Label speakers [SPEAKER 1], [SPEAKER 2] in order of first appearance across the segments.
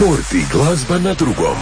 [SPEAKER 1] Sport i glazba na drugom.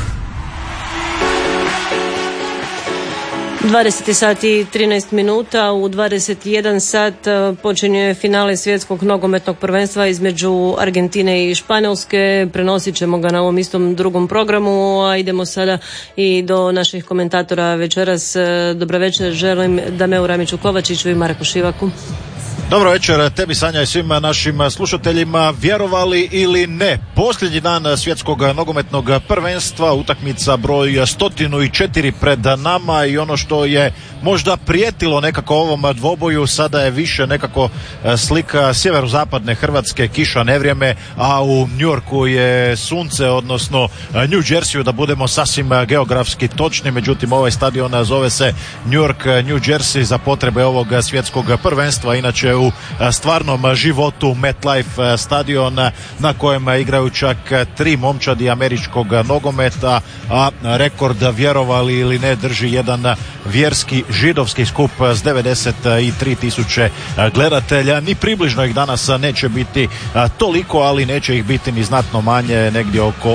[SPEAKER 2] 20 sati i 13 minuta, u 21 sat počinje finale svjetskog nogometnog prvenstva između Argentine i Španjolske. Prenosit ćemo ga na ovom istom drugom programu, a idemo sada i do naših komentatora večeras. Dobro večer, želim Dameu Ramiću Kovačiću i Marku Šivaku.
[SPEAKER 3] Dobro večer tebi, Sanja, i svim našim slušateljima. Vjerovali ili ne, posljednji dan svjetskog nogometnog prvenstva, utakmica broj 104 pred nama, i ono što je možda prijetilo nekako ovom dvoboju sada je više nekako slika sjeverozapadne Hrvatske, kiša, nevrijeme, a u New Yorku je sunce, odnosno New Jerseyu, da budemo sasvim geografski točni. Međutim, ovaj stadion zove se New York, New Jersey za potrebe ovog svjetskog prvenstva. Inače u stvarnom životu MetLife stadion na kojem igraju čak 3 momčadi američkog nogometa, a rekord, vjerovali ili ne, drži jedan vjerski židovski skup s 93 tisuće gledatelja. Ni približno ih danas neće biti toliko, ali neće ih biti ni znatno manje, negdje oko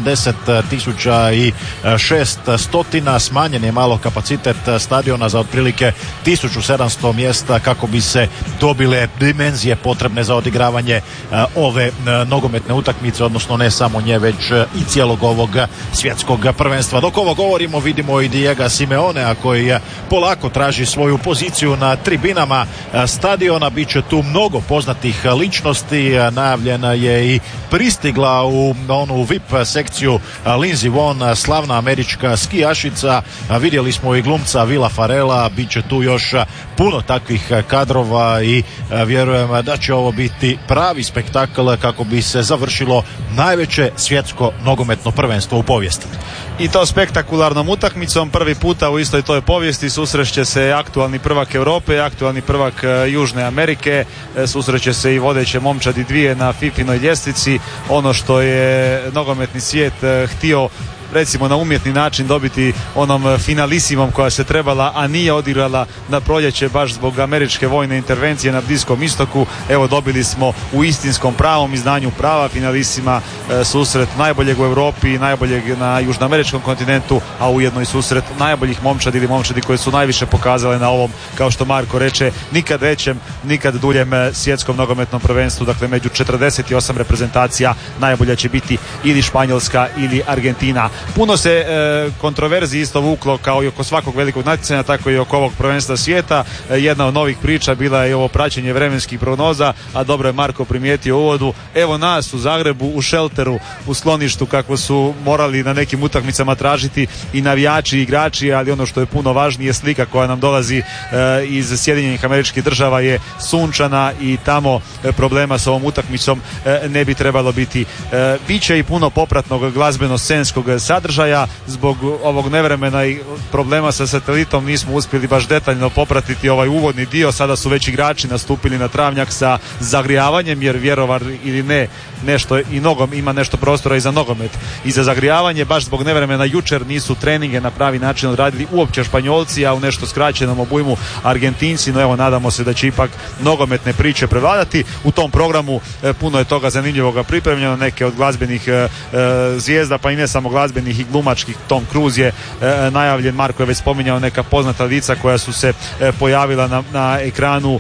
[SPEAKER 3] 80.600. Smanjen je malo kapacitet stadiona za otprilike 1700 mjesta kako bi se dobile dimenzije potrebne za odigravanje ove nogometne utakmice, odnosno ne samo nje, već i cijelog ovog svjetskog prvenstva. Dok ovo govorimo, vidimo i Diego Simeonea koji polako traži svoju poziciju na tribinama stadiona. Biće tu mnogo poznatih ličnosti. Najavljena je i pristigla u onu VIP sekciju Lindsey Vonn, slavna američka skijašica. Vidjeli smo i glumca Willa Ferrella. Biće tu još puno takvih kadrova i vjerujem da će ovo biti pravi spektakl kako bi se završilo najveće svjetsko nogometno prvenstvo u povijesti.
[SPEAKER 4] I to spektakularnom utakmicom. Prvi puta u istoj toj povijesti susreće se aktualni prvak Europe, aktualni prvak Južne Amerike, susreće se i vodeće momčadi dvije na FIFInoj ljestvici. Ono što je nogometni svijet htio, recimo na umjetni način, dobiti onom finalisimom koja se trebala, a nije odigrala na proljeće baš zbog američke vojne intervencije na Bliskom istoku. Evo, dobili smo u istinskom pravom izdanju prava finalisima susret najboljeg u Europi i najboljeg na južnoameričkom kontinentu, a ujedno i susret najboljih momčadi ili momčadi koje su najviše pokazale na ovom, kao što Marko reče, nikad većem, nikad duljem svjetskom nogometnom prvenstvu. Dakle, među 48 reprezentacija najbolja će biti ili Španjolska ili Argentina. Puno se kontroverzi isto vuklo kao i oko svakog velikog natjecanja, tako i oko ovog prvenstva svijeta. Jedna od novih priča bila je ovo praćenje vremenskih prognoza, a dobro je Marko primijetio u uvodu. Evo nas u Zagrebu, u šelteru, u skloništu, kako su morali na nekim utakmicama tražiti i navijači i igrači, ali ono što je puno važnije, slika koja nam dolazi iz Sjedinjenih Američkih Država je sunčana i tamo problema s ovom utakmicom ne bi trebalo biti. Biće i puno popratnog glazbeno-scenskog sadržaja. Zbog ovog nevremena i problema sa satelitom nismo uspjeli baš detaljno popratiti ovaj uvodni dio. Sada su već igrači nastupili na travnjak sa zagrijavanjem, jer vjerovar ili ne, nešto i ima nešto prostora i za nogomet i za zagrijavanje. Baš zbog nevremena jučer nisu treninge na pravi način odradili uopće Španjolci, a u nešto skraćenom obujmu Argentinci. No evo, nadamo se da će ipak nogometne priče prevladati. U tom programu puno je toga zanimljivoga pripremljeno. Neke od glazbenih zvijezda, pa i ne samo glazbenih i glumačkih. Tom Cruise je najavljen. Marko je već spominjao neka poznata lica koja su se pojavila na ekranu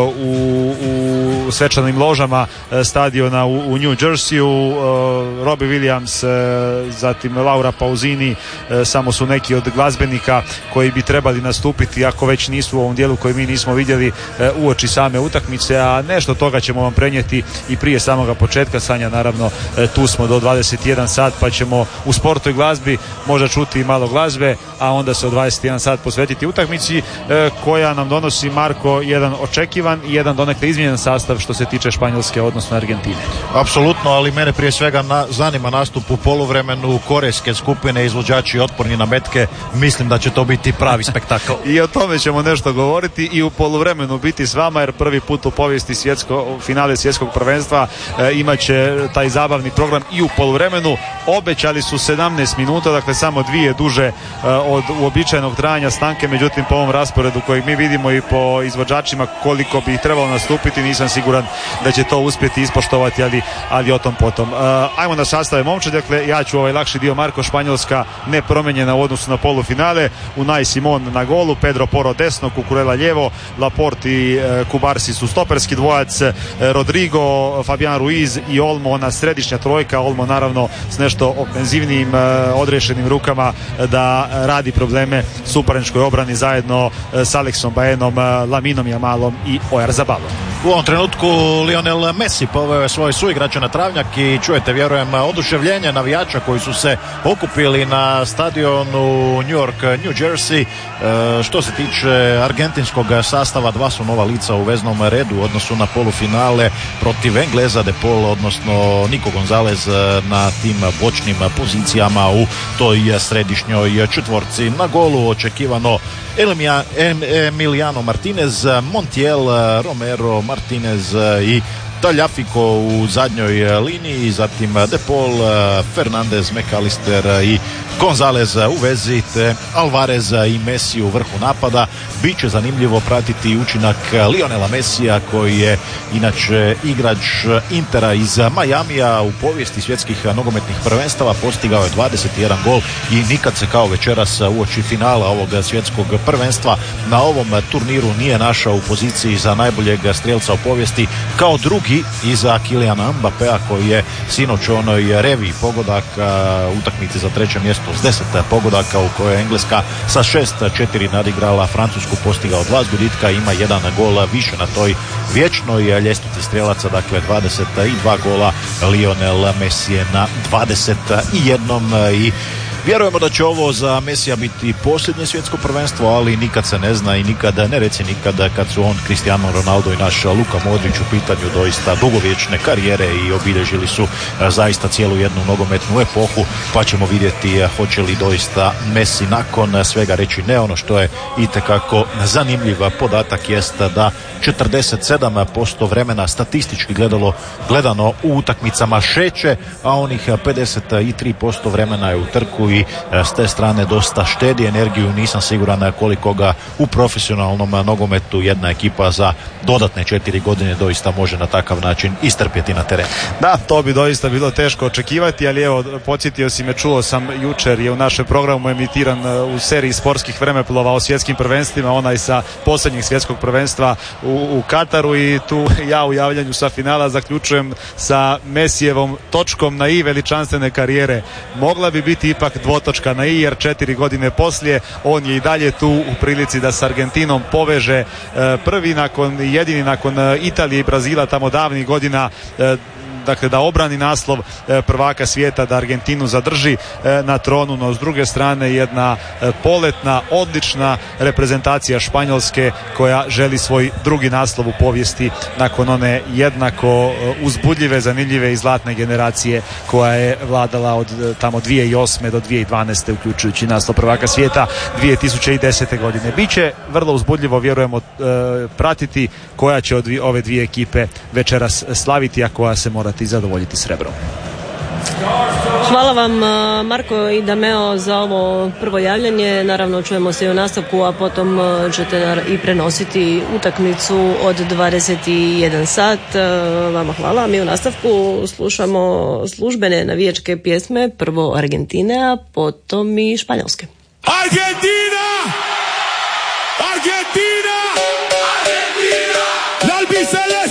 [SPEAKER 4] u svečanim ložama stadiona u New Jerseyu. Robbie Williams, zatim Laura Pausini, samo su neki od glazbenika koji bi trebali nastupiti, ako već nisu u ovom dijelu koji mi nismo vidjeli uoči same utakmice, a nešto toga ćemo vam prenijeti i prije samoga početka. Sanja, naravno, tu smo do 21 sat, pa ćemo u sportu i glazbi možda čuti malo glazbe, a onda se od 21 sat posvetiti utakmici koja nam donosi, Marko, jedan očekivan i jedan donekle izmijenjen sastav što se tiče Španjolske, odnosno Argentine.
[SPEAKER 3] Apsolutno, ali mene prije svega zanima nastup u poluvremenu korejske skupine, izvođači otporni na metke. Mislim da će to biti pravi spektakl.
[SPEAKER 4] I o tome ćemo nešto govoriti i u poluvremenu biti s vama, jer prvi put u povijesti finale svjetskog prvenstva imat će taj zabavni program i u poluvremenu. Obećali su 17 minuta, dakle samo dvije duže od uobičajenog trajanja stanke, međutim po ovom rasporedu kojeg mi vidimo i po izvođačima koliko bi ih trebalo nastupiti, nisam siguran da će to uspjeti ispoštovati, ali ali o tom potom. Ajmo na sastave momčadi, dakle ja ću ovaj lakši dio. Marko, Španjolska nepromenjena u odnosu na polufinale. Unai Simon na golu, Pedro Porro desno, Cucurella lijevo, Laporte i Kubarsi su stoperski dvojac, Rodrigo, Fabian Ruiz i Olmo na središnja trojka. Olmo naravno s nešto ofenzivnijim odrešenim rukama da radi probleme suparničkoj obrani zajedno s Alexom Baenom, Laminom Jamalom i Oyarzabalom.
[SPEAKER 3] U ovom trenutku Lionel Messi poveo je svoje suigrače na travnjak i čujete, vjerujem, oduševljenje navijača koji su se okupili na stadionu New York, New Jersey. Što se tiče argentinskog sastava, dva su nova lica u veznom redu u odnosu na polufinale protiv Engleza, De Paul, odnosno Nico Gonzalez na tim bočnim pozicijama u toj središnjoj četvorci. Na golu očekivano Emiliano Martinez, Montiel, Romero, Martinez i Tagliafico u zadnjoj liniji, zatim De Paul, Fernandez, McAllister i Gonzalez u vezi, te Alvarez i Messi u vrhu napada. Biće zanimljivo pratiti učinak Lionela Messija, koji je inače igrač Intera iz Majamija. U povijesti svjetskih nogometnih prvenstava postigao je 21 gol i nikad se kao večeras uoči finala ovog svjetskog prvenstva na ovom turniru nije našao u poziciji za najboljeg strijelca u povijesti, kao drugi iza Kyliana Mbappéa, koji je sinoć u onoj reviji pogodaka utakmici za treće mjesto s 10 pogodaka u kojoj je Engleska sa 6-4 nadigrala Francusku, postigao 2 zgoditka, ima jedan gol više na toj vječnoj ljestvici strijelaca, dakle 22 gola. Lionel Messi je na 21 i vjerujemo da će ovo za Messija biti posljednje svjetsko prvenstvo, ali nikad se ne zna i nikada, ne reci nikada, kad su on, Cristiano Ronaldo i naš Luka Modrić u pitanju doista dugovječne karijere i obilježili su zaista cijelu jednu nogometnu epohu, pa ćemo vidjeti hoće li doista Messi nakon svega reći ne. Ono što je itekako zanimljiv podatak jest da 47% vremena statistički gledano u utakmicama šeće, a onih 53% vremena je u trku i s te strane dosta štedi energiju. Nisam siguran koliko ga u profesionalnom nogometu jedna ekipa za dodatne 4 godine doista može na takav način istrpjeti na terenu.
[SPEAKER 4] Da, to bi doista bilo teško očekivati, ali evo, podsjetio si me, čuo sam jučer je u našem programu emitiran u seriji sportskih vremeplova o svjetskim prvenstvima, onaj sa posljednjeg svjetskog prvenstva u Kataru, i tu ja u javljanju sa finala zaključujem sa Messijevom točkom na i veličanstvene karijere. Mogla bi biti ipak dvotočka na i, jer 4 godine poslije on je i dalje tu u prilici da s Argentinom poveže prvi jedini nakon Italije i Brazila tamo davnih godina, dakle da obrani naslov prvaka svijeta, da Argentinu zadrži na tronu. No s druge strane jedna poletna, odlična reprezentacija Španjolske koja želi svoj drugi naslov u povijesti nakon one jednako uzbudljive, zanimljive i zlatne generacije koja je vladala od tamo 2008. do 2012. uključujući naslov prvaka svijeta 2010. godine. Biće vrlo uzbudljivo, vjerujemo, pratiti koja će od ove dvije ekipe večeras slaviti, a koja se morati zadovoljiti srebrom.
[SPEAKER 2] Hvala vam, Marko i Dameo, za ovo prvo javljanje. Naravno čujemo se i u nastavku, a potom ćete i prenositi utakmicu od 21 sat. Vama hvala. Mi u nastavku slušamo službene navijačke pjesme, prvo Argentine, a potom i Španjolske.
[SPEAKER 1] Argentina! Argentina! Argentina!